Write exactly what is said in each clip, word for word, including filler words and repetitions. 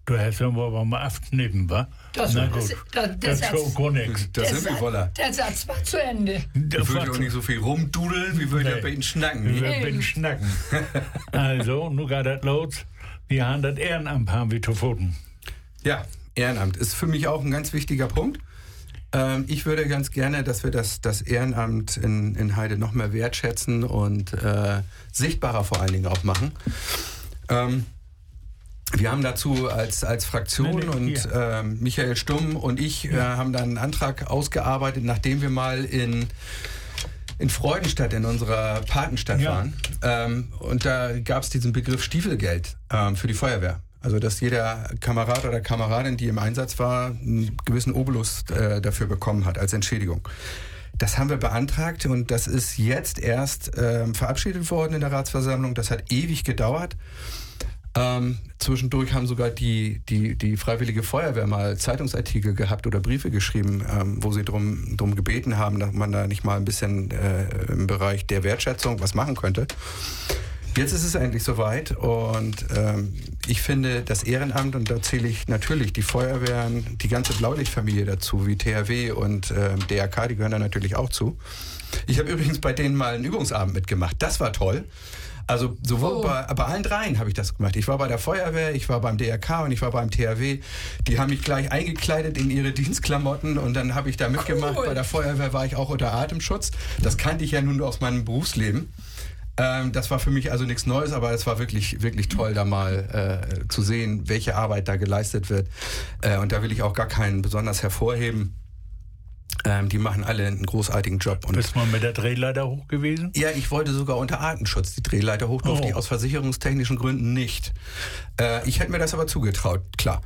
Du hast ja aber mal abschnippen, wa? Das, Na das, gut, das, das, das Satz, ist gar nichts. Das sind wir Satz- voller. der Satz war zu Ende. Ich Das würde war auch nicht so viel rumdudeln, wie würde Nee. ich bei Ihnen schnacken. Wir ne? werden schnacken. Also, nun geht das los. Wir haben das Ehrenamt haben wir zu futtern. Ja, Ehrenamt ist für mich auch ein ganz wichtiger Punkt. Ähm, ich würde ganz gerne, dass wir das, das Ehrenamt in, in Heide noch mehr wertschätzen und äh, sichtbarer vor allen Dingen auch machen. Ähm, wir haben dazu als, als Fraktion Nee, nee, und ähm, Michael Stumm und ich äh, haben dann einen Antrag ausgearbeitet, nachdem wir mal in in Freudenstadt, in unserer Patenstadt Ja. waren. Ähm, und da gab es diesen Begriff Stiefelgeld ähm, für die Feuerwehr. Also dass jeder Kamerad oder Kameradin, die im Einsatz war, einen gewissen Obolus äh, dafür bekommen hat als Entschädigung. Das haben wir beantragt und das ist jetzt erst ähm, verabschiedet worden in der Ratsversammlung. Das hat ewig gedauert. Ähm, zwischendurch haben sogar die, die, die Freiwillige Feuerwehr mal Zeitungsartikel gehabt oder Briefe geschrieben, ähm, wo sie drum, drum gebeten haben, dass man da nicht mal ein bisschen äh, im Bereich der Wertschätzung was machen könnte. Jetzt ist es endlich soweit und ähm, ich finde das Ehrenamt, und da zähle ich natürlich die Feuerwehren, die ganze Blaulichtfamilie dazu, wie T H W und äh, D R K, die gehören da natürlich auch zu. Ich habe übrigens bei denen mal einen Übungsabend mitgemacht. Das war toll. Also sowohl Oh. bei, bei allen dreien habe ich das gemacht. Ich war bei der Feuerwehr, ich war beim D R K und ich war beim T H W. Die haben mich gleich eingekleidet in ihre Dienstklamotten und dann habe ich da mitgemacht. Cool. Bei der Feuerwehr war ich auch unter Atemschutz. Das kannte ich ja nun aus meinem Berufsleben. Ähm, das war für mich also nichts Neues, aber es war wirklich, wirklich toll, da mal äh, zu sehen, welche Arbeit da geleistet wird. Äh, und da will ich auch gar keinen besonders hervorheben. Ähm, die machen alle einen großartigen Job. Und Bist du mal mit der Drehleiter hoch gewesen? ja, ich wollte sogar unter Atemschutz die Drehleiter hoch, durfte Oh. ich aus versicherungstechnischen Gründen nicht. Äh, ich hätte mir das aber zugetraut, klar.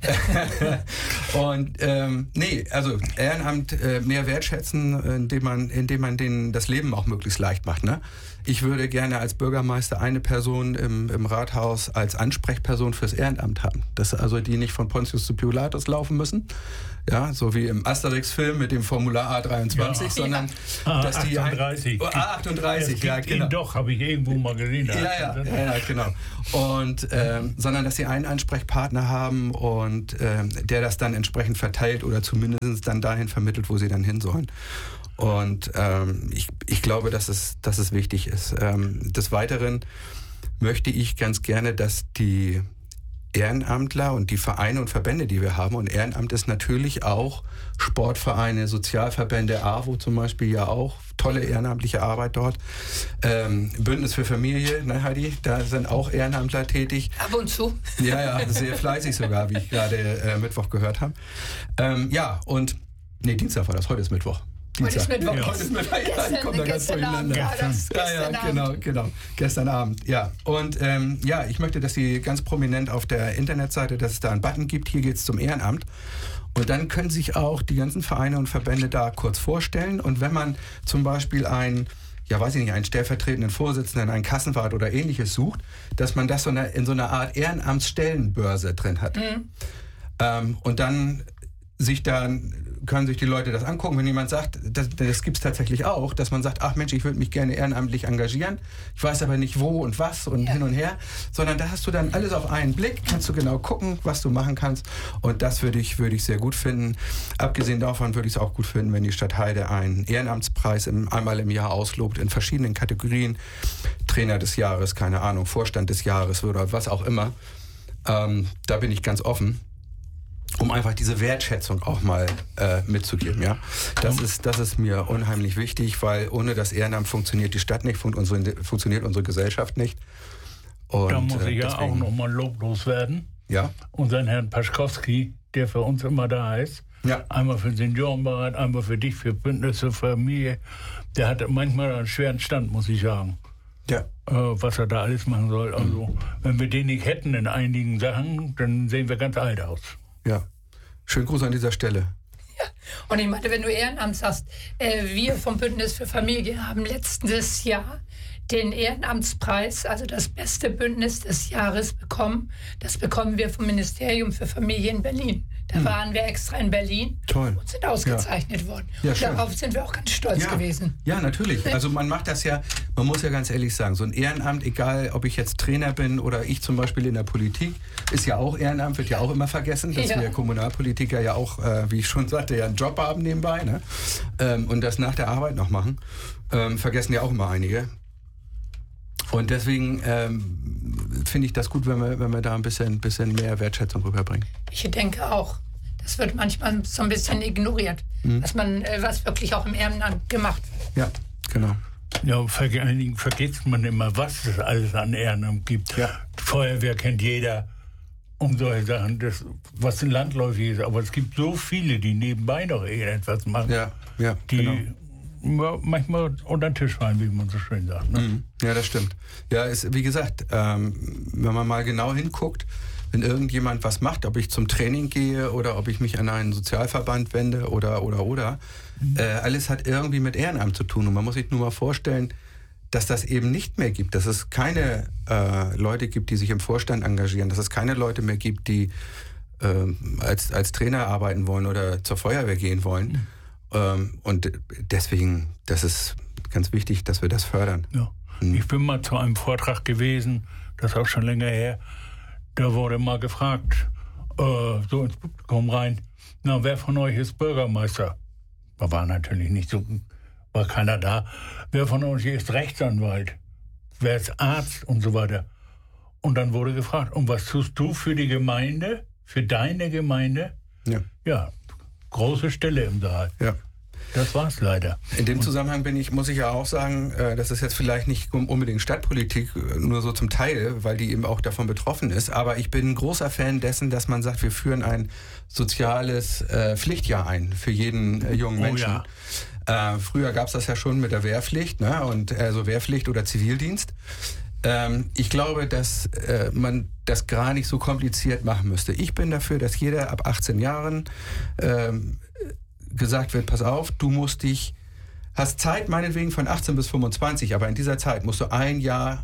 Und ähm, nee, also Ehrenamt äh, mehr wertschätzen, indem man, indem man denen das Leben auch möglichst leicht macht. Ne? Ich würde gerne als Bürgermeister eine Person im, im Rathaus als Ansprechperson fürs Ehrenamt haben. Dass also die nicht von Pontius zu Pilatus laufen müssen, ja, so wie im Asterix-Film mit dem Formular A dreiundzwanzig, Ja. sondern Ah, dass die ein- achtunddreißig. Oh, A achtunddreißig, Es ja, gibt genau. ihn doch, habe ich irgendwo mal gesehen. Ja, ja, ja, ja, genau. Und ähm, sondern dass sie einen Ansprechpartner haben und ähm, der das dann entsprechend verteilt oder zumindest dann dahin vermittelt, wo sie dann hin sollen. Und ähm, ich, ich glaube, dass es, dass es wichtig ist. Ähm, des Weiteren möchte ich ganz gerne, dass die Ehrenamtler und die Vereine und Verbände, die wir haben, und Ehrenamt ist natürlich auch Sportvereine, Sozialverbände, A W O zum Beispiel ja auch, tolle ehrenamtliche Arbeit dort. Ähm, Bündnis für Familie, ne Heidi, da sind auch Ehrenamtler tätig. Ab und zu. Ja, ja, sehr fleißig sogar, wie ich gerade äh, Mittwoch gehört habe. Ähm, ja, und, nee, Dienstag war das, heute ist Mittwoch. Heute ist Mittwoch. Ja, heute ist Mittwoch. Ja, ich Gestern, komme da ganz gestern Abend durcheinander. war das. Ja, Gestern ja, Abend. genau, genau. Gestern Abend, ja. Und ähm, ja, ich möchte, dass Sie ganz prominent auf der Internetseite, dass es da einen Button gibt, hier geht's zum Ehrenamt. Und dann können sich auch die ganzen Vereine und Verbände da kurz vorstellen. Und wenn man zum Beispiel einen, ja weiß ich nicht, einen stellvertretenden Vorsitzenden, einen Kassenwart oder ähnliches sucht, dass man das so eine, in so einer Art Ehrenamtsstellenbörse drin hat. Mhm. Ähm, und dann sich dann können sich die Leute das angucken, wenn jemand sagt, das, das gibt es tatsächlich auch, dass man sagt, ach Mensch, ich würde mich gerne ehrenamtlich engagieren, ich weiß aber nicht wo und was und Ja. hin und her, sondern da hast du dann alles auf einen Blick, kannst du genau gucken, was du machen kannst, und das würde ich, würde ich sehr gut finden. Abgesehen davon würde ich es auch gut finden, wenn die Stadt Heide einen Ehrenamtspreis im, einmal im Jahr auslobt in verschiedenen Kategorien, Trainer des Jahres, keine Ahnung, Vorstand des Jahres oder was auch immer. Ähm, da bin ich ganz offen, um einfach diese Wertschätzung auch mal äh, mitzugeben. Ja? Das ist, das ist mir unheimlich wichtig, weil ohne das Ehrenamt funktioniert die Stadt nicht, fun- unsere, funktioniert unsere Gesellschaft nicht. Und, Da muss äh, ich ja deswegen- auch nochmal loblos werden. Ja, Unseren Herrn Paschkowski, der für uns immer da ist. ja, Einmal für den Seniorenbereich, einmal für dich, für Bündnisse, Familie. Der hat manchmal einen schweren Stand, muss ich sagen, ja. äh, was er da alles machen soll. Also, wenn wir den nicht hätten in einigen Sachen, dann sehen wir ganz alt aus. Ja. Schönen Gruß an dieser Stelle. Und ich meine, wenn du Ehrenamt sagst, äh, wir vom Bündnis für Familie haben letztes Jahr den Ehrenamtspreis, also das beste Bündnis des Jahres bekommen. Das bekommen wir vom Ministerium für Familie in Berlin. Da hm. waren wir extra in Berlin Toll. und sind ausgezeichnet ja. worden. Ja, und darauf sind wir auch ganz stolz ja. gewesen. Ja, natürlich. Also man macht das ja, man muss ja ganz ehrlich sagen, so ein Ehrenamt, egal ob ich jetzt Trainer bin oder ich zum Beispiel in der Politik, ist ja auch Ehrenamt, wird ja auch immer vergessen, dass ja. wir Kommunalpolitiker ja auch, äh, wie ich schon sagte, ja einen Job haben nebenbei, ne? ähm, und das nach der Arbeit noch machen. Ähm, vergessen ja auch immer einige. Und deswegen ähm, finde ich das gut, wenn wir, wenn wir da ein bisschen, bisschen mehr Wertschätzung rüberbringen. Ich denke auch. Das wird manchmal so ein bisschen ignoriert, mhm. dass man, äh, was wirklich auch im Ehrenamt gemacht wird. Ja, genau. Ja, vor allen Dingen vergisst man immer, was es alles an Ehrenamt gibt. Ja. Die Feuerwehr kennt jeder um solche Sachen, das, was landläufig ist. Aber es gibt so viele, die nebenbei noch etwas machen, ja, ja, die genau. Ja, manchmal unter den Tisch fallen, wie man so schön sagt. Ne? Mhm. Ja, das stimmt. Ja, ist, wie gesagt, ähm, wenn man mal genau hinguckt, wenn irgendjemand was macht, ob ich zum Training gehe oder ob ich mich an einen Sozialverband wende oder, oder, oder, mhm. äh, alles hat irgendwie mit Ehrenamt zu tun. Und man muss sich nur mal vorstellen, dass das eben nicht mehr gibt, dass es keine äh, Leute gibt, die sich im Vorstand engagieren, dass es keine Leute mehr gibt, die äh, als, als Trainer arbeiten wollen oder zur Feuerwehr gehen wollen. Mhm. Und deswegen, das ist ganz wichtig, dass wir das fördern. Ja. Mhm. Ich bin mal zu einem Vortrag gewesen, das ist auch schon länger her, da wurde mal gefragt, äh, so ins Publikum rein, na, wer von euch ist Bürgermeister? Da war natürlich nicht so, war keiner da. Wer von euch ist Rechtsanwalt? Wer ist Arzt und so weiter? Und dann wurde gefragt, und was tust du für die Gemeinde, für deine Gemeinde? Ja. Ja. Große Stelle im Saal. Ja. Das war's leider. In dem Zusammenhang bin ich, muss ich ja auch sagen, das ist jetzt vielleicht nicht unbedingt Stadtpolitik, nur so zum Teil, weil die eben auch davon betroffen ist. Aber ich bin ein großer Fan dessen, dass man sagt, wir führen ein soziales äh, Pflichtjahr ein für jeden äh, jungen Menschen. Oh ja. äh, früher gab es das ja schon mit der Wehrpflicht, ne? Und also Wehrpflicht oder Zivildienst. Ähm, ich glaube, dass äh, man das gar nicht so kompliziert machen müsste. Ich bin dafür, dass jeder ab achtzehn Jahren ähm, gesagt wird, pass auf, du musst dich, hast Zeit meinetwegen von achtzehn bis fünfundzwanzig, aber in dieser Zeit musst du ein Jahr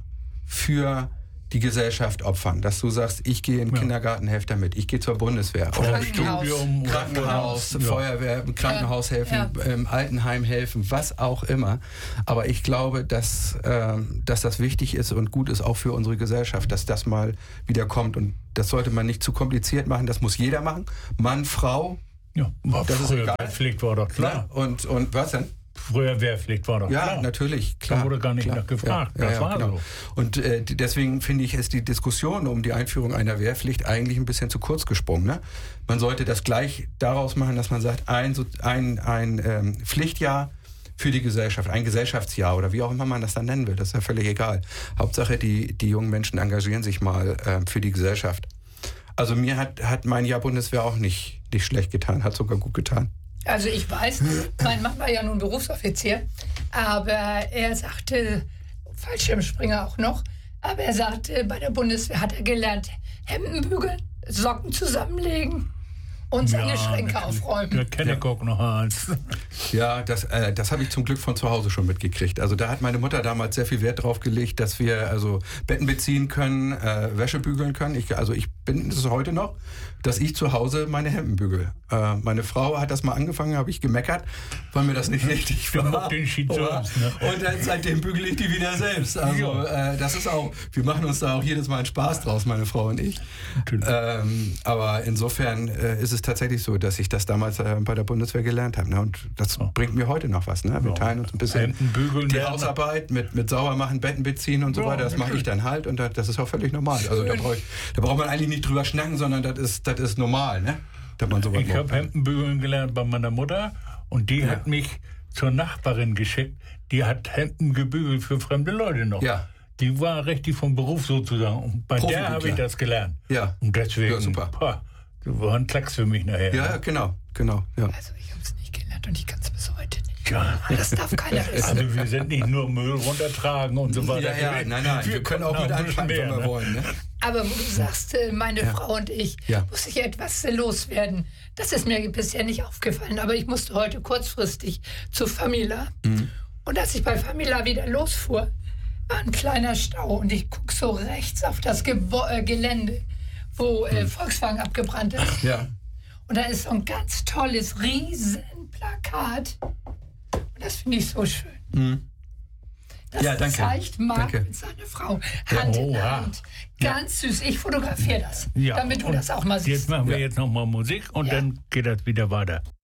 für die Gesellschaft opfern. Dass du sagst, ich gehe in den ja. Kindergarten, helfe damit, ich gehe zur Bundeswehr. Oder Studium, Krankenhaus, ja. Feuerwehr, im Krankenhaus helfen, ja. im Altenheim helfen, was auch immer. Aber ich glaube, dass, äh, dass das wichtig ist und gut ist auch für unsere Gesellschaft, dass das mal wieder kommt. Und das sollte man nicht zu kompliziert machen, das muss jeder machen. Mann, Frau. Ja, war das früher ist egal. Wehrpflicht war doch klar. Ja, und, und was denn? Früher Wehrpflicht war doch ja, klar. Ja, natürlich, klar. Da wurde gar nicht klar. nach gefragt. Ja, ja, das ja, war genau. so. Und äh, deswegen finde ich, ist die Diskussion um die Einführung einer Wehrpflicht eigentlich ein bisschen zu kurz gesprungen. Ne? Man sollte das gleich daraus machen, dass man sagt, ein, ein, ein ähm, Pflichtjahr für die Gesellschaft, ein Gesellschaftsjahr oder wie auch immer man das dann nennen will, das ist ja völlig egal. Hauptsache, die, die jungen Menschen engagieren sich mal äh, für die Gesellschaft. Also mir hat, hat mein Jahr Bundeswehr auch nicht, nicht schlecht getan, hat sogar gut getan. Also ich weiß, mein Mann war ja nun Berufsoffizier, aber er sagte, Fallschirmspringer auch noch, aber er sagte, bei der Bundeswehr hat er gelernt, Hemden bügeln, Socken zusammenlegen und seine ja, Schränke aufräumen. Der kenne ich auch noch eins. Ja, das, äh, das habe ich zum Glück von zu Hause schon mitgekriegt. Also da hat meine Mutter damals sehr viel Wert drauf gelegt, dass wir also Betten beziehen können, äh, Wäsche bügeln können. Ich, also ich bin es heute noch, dass ich zu Hause meine Hemden bügel. Äh, meine Frau hat das mal angefangen, habe ich gemeckert, weil mir das nicht richtig war. Den sonst, ne? Und dann seitdem bügel ich die wieder selbst. Also äh, das ist auch, wir machen uns da auch jedes Mal einen Spaß draus, meine Frau und ich. Ähm, aber insofern äh, ist es tatsächlich so, dass ich das damals äh, bei der Bundeswehr gelernt habe. Ne? Und das oh. bringt mir heute noch was. Ne? Wir teilen uns ein bisschen die Hausarbeit mit, mit Saubermachen, Betten beziehen und so ja, weiter. Das mache ich dann halt und das ist auch völlig normal. Also da, brauch ich, da braucht man eigentlich nicht drüber schnacken, sondern das ist, das ist normal. Ne? Dass man sowas ich habe Hemdenbügeln gelernt bei meiner Mutter und die ja. hat mich zur Nachbarin geschickt. Die hat Hemden gebügelt für fremde Leute noch. Ja. Die war richtig vom Beruf sozusagen. Und bei der habe ich das gelernt. Ja. Und deswegen, ja, super. Boah, das war ein Klacks für mich nachher. Ja, genau, genau. Ja. Also ich habe es nicht gelernt und ich kann es bis heute nicht. Ja. Das darf keiner wissen. Also wir sind nicht nur Müll runtertragen und so weiter. Ja, ja, nein, nein, wir, wir können auch mit anfangen, mehr, wenn wir ne? wollen. Ne? Aber wo du sagst, meine ja. Frau und ich, ja. muss ich etwas loswerden. Das ist mir bisher nicht aufgefallen, aber ich musste heute kurzfristig zu Famila. Mhm. Und als ich bei Famila wieder losfuhr, war ein kleiner Stau und ich gucke so rechts auf das Gebo- äh, Gelände, wo äh, Volkswagen abgebrannt ist. Ja. Und da ist so ein ganz tolles Riesenplakat. Und das finde ich so schön. Mhm. Das ja, danke. zeigt Marc danke. mit seiner Frau Hand ja, oh, in Hand. Ganz ja. süß. Ich fotografiere das, ja. damit du und das auch mal siehst. Jetzt machen wir ja. jetzt noch mal Musik und ja. dann geht das wieder weiter.